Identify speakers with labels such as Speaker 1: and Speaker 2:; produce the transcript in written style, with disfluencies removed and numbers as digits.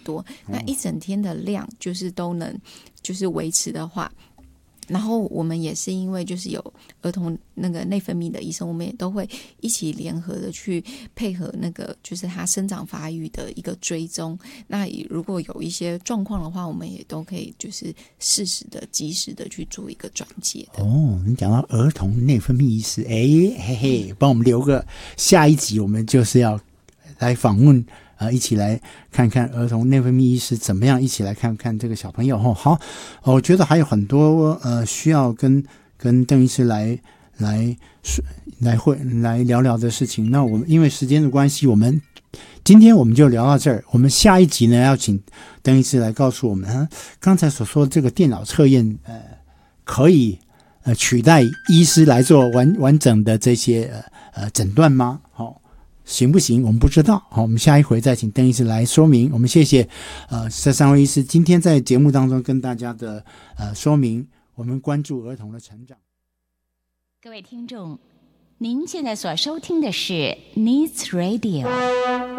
Speaker 1: 多，那一整天的量就是都能就是维持的话，然后我们也是因为就是有儿童那个内分泌的医生，我们也都会一起联合的去配合那个就是他生长发育的一个追踪。那如果有一些状况的话，我们也都可以就是适时的及时的去做一个转介的。
Speaker 2: 你讲到儿童内分泌医师，嘿嘿，帮我们留个下一集，我们就是要来访问一起来看看儿童内分泌医师怎么样，一起来看看这个小朋友。好，我觉得还有很多需要跟邓医师来聊聊的事情。那我们因为时间的关系，今天我们就聊到这儿。我们下一集呢，要请邓医师来告诉我们，刚才所说的这个电脑测验，可以取代医师来做完整的这些诊断吗？行不行？我们不知道。好，我们下一回再请邓医师来说明。我们谢谢这三位医师今天在节目当中跟大家的说明，我们关注儿童的成长。
Speaker 3: 各位听众，您现在所收听的是 Needs Radio